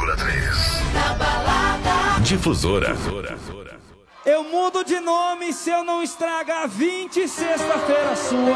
Na balada. Difusora. Eu mudo de nome se eu não estragar 20 sexta-feira sua.